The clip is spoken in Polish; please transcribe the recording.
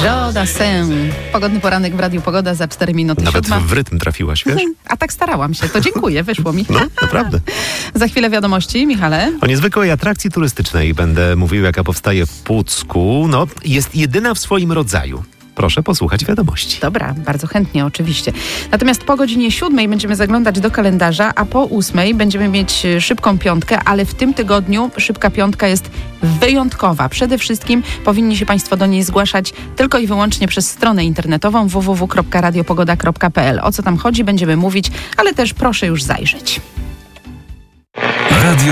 Jodassin. Pogodny poranek w Radiu Pogoda za 4 minuty. Nawet 7. w rytm trafiłaś, wiesz? A tak starałam się. To dziękuję, wyszło mi. No, naprawdę. Za chwilę wiadomości, Michale. O niezwykłej atrakcji turystycznej będę mówił, jaka powstaje w Pucku. No, jest jedyna w swoim rodzaju. Proszę posłuchać wiadomości. Dobra, bardzo chętnie oczywiście. Natomiast po godzinie 7 będziemy zaglądać do kalendarza, a po 8 będziemy mieć szybką piątkę, ale w tym tygodniu szybka piątka jest wyjątkowa. Przede wszystkim powinni się Państwo do niej zgłaszać tylko i wyłącznie przez stronę internetową www.radiopogoda.pl. O co tam chodzi, będziemy mówić, ale też proszę już zajrzeć. Radio